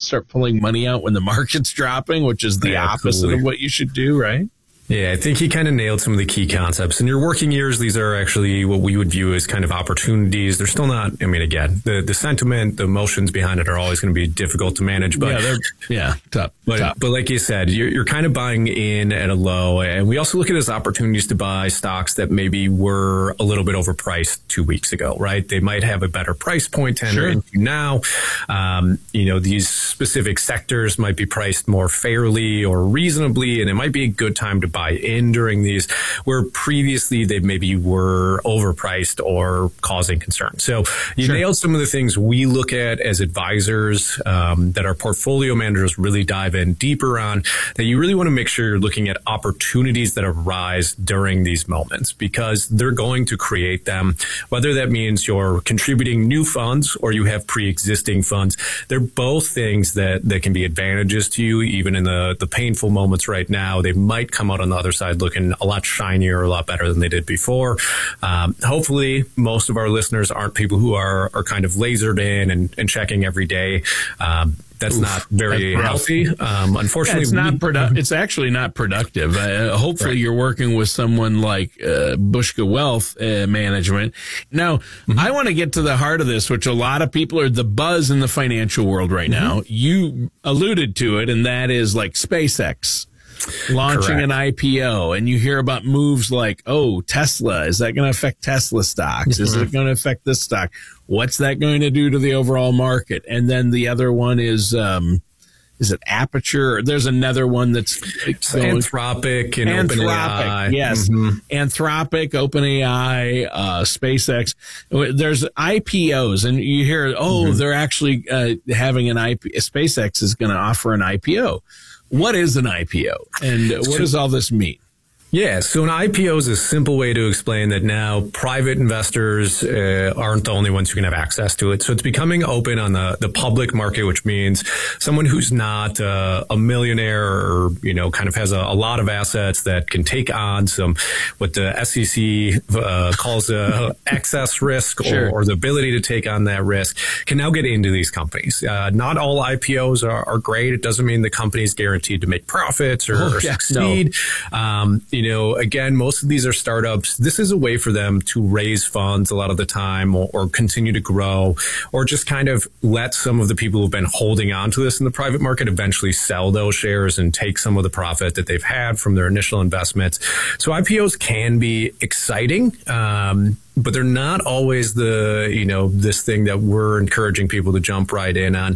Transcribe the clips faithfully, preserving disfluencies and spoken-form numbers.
start pulling money out when the market's dropping, which is the yeah, opposite absolutely. of what you should do, right? Yeah, I think he kind of nailed some of the key concepts. In your working years, these are actually what we would view as kind of opportunities. They're still not, I mean, again, the, the sentiment, the emotions behind it are always going to be difficult to manage. But yeah, they're, yeah tough. But, tough. but like you said, you're, you're kind of buying in at a low. And we also look at it as opportunities to buy stocks that maybe were a little bit overpriced two weeks ago, right? They might have a better price point to enter Sure. into now. Um, you know, these specific sectors might be priced more fairly or reasonably, and it might be a good time to buy buy in during these, where previously they maybe were overpriced or causing concern. So you Sure. nailed some of the things we look at as advisors, um, that our portfolio managers really dive in deeper on, that you really want to make sure you're looking at opportunities that arise during these moments, because they're going to create them, whether that means you're contributing new funds or you have pre-existing funds. They're both things that, that can be advantages to you, even in the, the painful moments right now. They might come out on the other side looking a lot shinier, a lot better than they did before. Um, hopefully, most of our listeners aren't people who are, are kind of lasered in and, and checking every day. Um, That's Oof, not very that's healthy. Um, unfortunately, yeah, it's not produ- It's actually not productive. Uh, hopefully, right. You're working with someone like uh, Bushka Wealth uh, Management. Now, mm-hmm. I want to get to the heart of this, which a lot of people are the buzz in the financial world right mm-hmm. now. You alluded to it, and that is like SpaceX launching Correct. An I P O, and you hear about moves like, oh, Tesla, is that going to affect Tesla stocks? Mm-hmm. Is it going to affect this stock? What's that going to do to the overall market? And then the other one is, um, is it Aperture? There's another one that's going, Anthropic and Anthropic, OpenAI. yes. Mm-hmm. Anthropic, OpenAI, uh, SpaceX. There's I P Os, and you hear, oh, mm-hmm. they're actually uh, having an I P O. SpaceX is going to offer an I P O. What is an I P O, and what does all this mean? Yeah, so an I P O is a simple way to explain that now private investors uh, aren't the only ones who can have access to it. So it's becoming open on the, the public market, which means someone who's not uh, a millionaire or, you know, kind of has a, a lot of assets that can take on some, what the S E C uh, calls uh, excess risk sure. or, or the ability to take on that risk, can now get into these companies. Uh, not all I P Os are, are great. It doesn't mean the company's guaranteed to make profits or, oh, or yeah, succeed. No. Um, You know, again, most of these are startups. This is a way for them to raise funds a lot of the time, or, or continue to grow, or just kind of let some of the people who've been holding on to this in the private market eventually sell those shares and take some of the profit that they've had from their initial investments. So I P Os can be exciting. Um, But they're not always the, you know, this thing that we're encouraging people to jump right in on.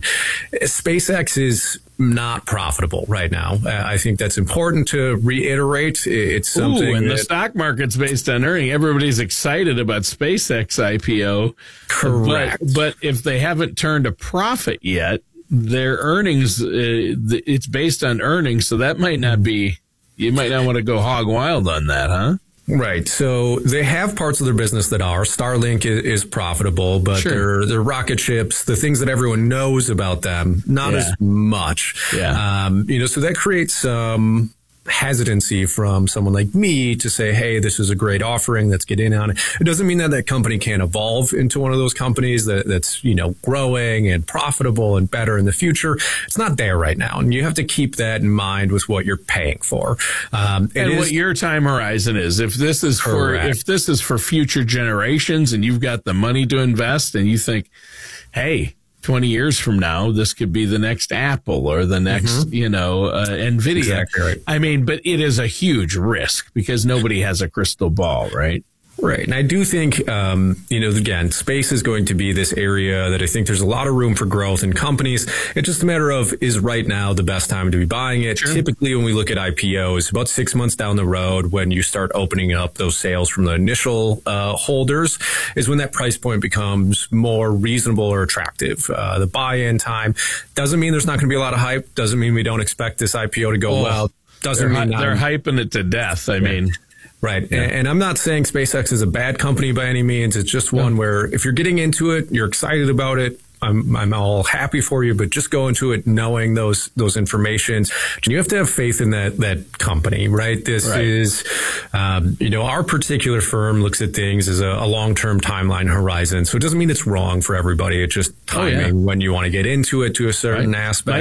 SpaceX is not profitable right now. Uh, I think that's important to reiterate. It's something. Ooh, and that, the stock market's based on earning. Everybody's excited about SpaceX I P O. Correct. But, but if they haven't turned a profit yet, their earnings, uh, it's based on earnings. So that might not be, you might not want to go hog wild on that, huh? Right. So they have parts of their business that are. Starlink is, is profitable, but sure. they're, they're rocket ships, the things that everyone knows about them, not yeah. as much. Yeah. Um, you know, so that creates some hesitancy from someone like me to say, hey, this is a great offering. Let's get in on it. It doesn't mean that that company can't evolve into one of those companies that, that's, you know, growing and profitable and better in the future. It's not there right now. And you have to keep that in mind with what you're paying for. Um, and is, what your time horizon is. If this is correct. for, if this is for future generations and you've got the money to invest and you think, hey, twenty years from now, this could be the next Apple or the next, mm-hmm. you know, uh, NVIDIA. Exactly right. I mean, but it is a huge risk because nobody has a crystal ball, right? Right. And I do think, um, you know, again, space is going to be this area that I think there's a lot of room for growth in companies. It's just a matter of, is right now the best time to be buying it? Sure. Typically, when we look at I P Os, about six months down the road, when you start opening up those sales from the initial uh, holders, is when that price point becomes more reasonable or attractive. Uh, the buy-in time doesn't mean there's not going to be a lot of hype. Doesn't mean we don't expect this I P O to go oh, well. Doesn't they're, mean they're hyping it to death. I yeah. mean. Right. Yeah. And I'm not saying SpaceX is a bad company by any means. It's just one yeah. where if you're getting into it, you're excited about it, I'm, I'm all happy for you, but just go into it knowing those, those informations. You have to have faith in that, that company, right? This right. is, um, you know, our particular firm looks at things as a, a long-term timeline horizon. So it doesn't mean it's wrong for everybody. It's just timing oh, yeah. when you want to get into it to a certain right. aspect.